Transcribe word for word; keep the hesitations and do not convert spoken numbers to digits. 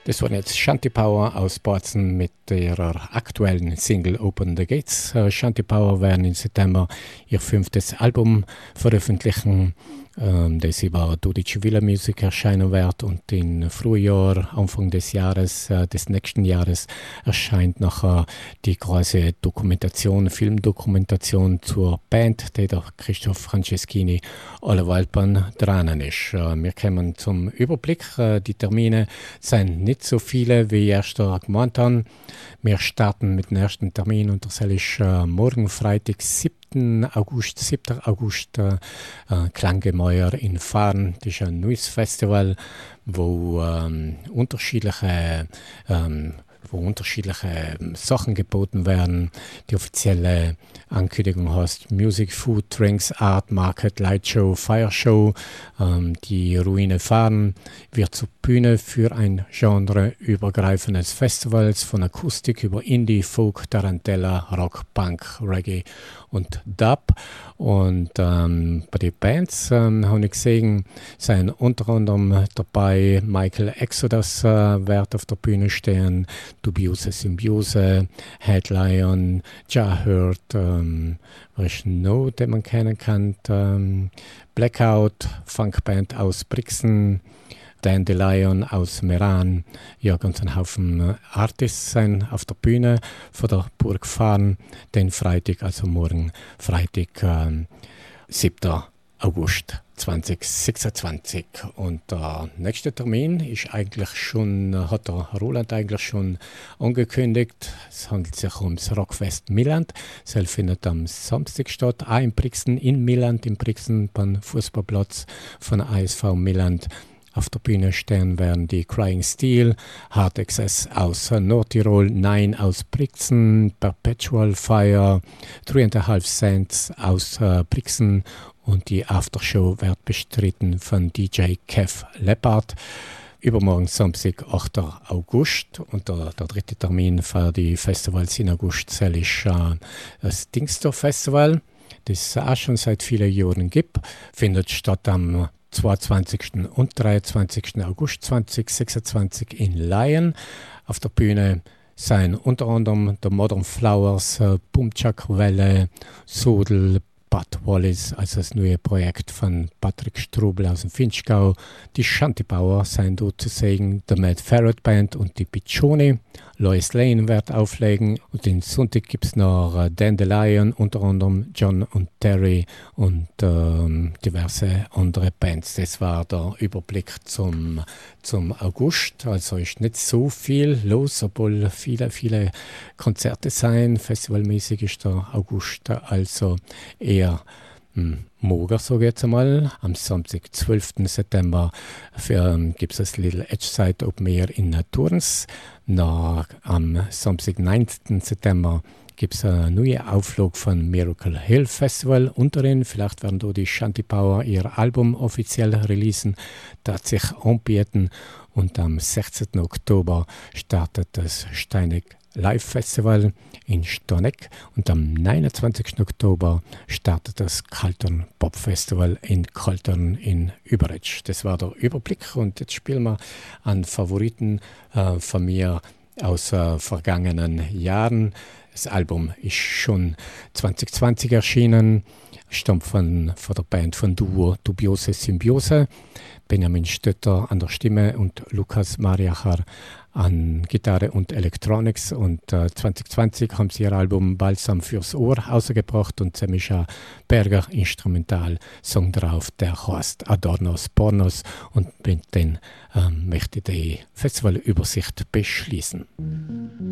Das war jetzt Shanty Power aus Bozen mit ihrer aktuellen Single Open the Gates. Äh, Shanty Power werden im September ihr fünftes Album veröffentlichen, ähm, das über Deutsche Welle Musik erscheinen wird, und im Frühjahr, Anfang des Jahres, äh, des nächsten Jahres, erscheint nachher die große Dokumentation, Filmdokumentation zur Band, die der Christoph Franceschini alle Waldbahn dran ist. Äh, wir kommen zum Überblick. Äh, die Termine sind nicht so viele, wie erst gemeint haben. Wir starten mit dem ersten Termin, und das ist äh, morgen Freitag, siebten August, siebten August, äh, äh, Klanggemäuer in Fahren. Das ist ein neues Festival, wo ähm, unterschiedliche ähm, wo unterschiedliche Sachen geboten werden. Die offizielle Ankündigung heißt Music, Food, Drinks, Art, Market, Lightshow, Fireshow. Ähm, die Ruine Fahren wird zur Bühne für ein genreübergreifendes Festival von Akustik über Indie, Folk, Tarantella, Rock, Punk, Reggae und Dub. Und ähm, bei den Bands ähm, habe ich gesehen, sind unter anderem dabei Michael Exodus äh, wird auf der Bühne stehen, Dubiose Symbiose, Headlion, Ja Hurt, ähm, was ist noch, den man kennen kann, ähm, Blackout, Funkband aus Brixen, Dandelion aus Meran, ja, ganz ein Haufen Artists sind auf der Bühne von der Burg Fahren, den Freitag, also morgen Freitag, ähm, siebten August zweitausendsechsundzwanzig. Und der nächste Termin ist eigentlich schon, hat der Roland eigentlich schon angekündigt. Es handelt sich ums Rockfest Milland. Es findet am Samstag statt, auch in Brixen, in Milland, in Brixen, beim Fußballplatz von A S V Milland. Auf der Bühne stehen werden die Crying Steel, Hard Access aus Nordtirol, Nine aus Brixen, Perpetual Fire, Three and a Half Cents aus äh, Brixen, und die Aftershow wird bestritten von D J Kev Leppard. Übermorgen Samstag, achten August, und der, der dritte Termin für die Festivals in August ist äh, das Dingster Festival, das es auch schon seit vielen Jahren gibt, findet statt am zweiundzwanzigsten und dreiundzwanzigsten August zweitausendsechsundzwanzig in Laien. Auf der Bühne sind unter anderem The Modern Flowers, äh, Bumchak Welle, Sodel, Bud Wallis, also das neue Projekt von Patrick Strubel aus dem Finchgau. Die Shanty Power sind dort zu sehen, der Mad Ferret Band und die Piccioni. Lois Lane wird auflegen, und den Sonntag gibt es noch äh, Dandelion, unter anderem John und Terry und ähm, diverse andere Bands. Das war der Überblick zum, zum August. Also ist nicht so viel los, obwohl viele, viele Konzerte sein. Festivalmäßig ist der August also eher hm, morgen, sage ich jetzt einmal. Am Samstag, zwölften September, ähm, gibt es das Little Edge Side Open Air in Turns. Na, am Samstag, neunten September, gibt es eine neue Auflage von Miracle Hill Festival. Unterin, vielleicht werden da die Shanty Power ihr Album offiziell releasen, das sich anbieten. Und am sechzehnten Oktober startet das Steineck Live Festival in Stoneck, und am neunundzwanzigsten Oktober startet das Kaltern Pop Festival in Kaltern in Überetsch. Das war der Überblick, und jetzt spielen wir einen Favoriten äh, von mir aus äh, vergangenen Jahren. Das Album ist schon zwanzig zwanzig erschienen, stammt von, von der Band von Duo Dubiose Symbiose, Benjamin Stötter an der Stimme und Lukas Mariacher an Gitarre und Electronics. Und äh, zwanzig zwanzig haben sie ihr Album Balsam fürs Ohr rausgebracht, und Semisha Berger Instrumental Song drauf, der heißt Adornos Pornos, und mit den ähm, möchte die Festivalübersicht beschließen.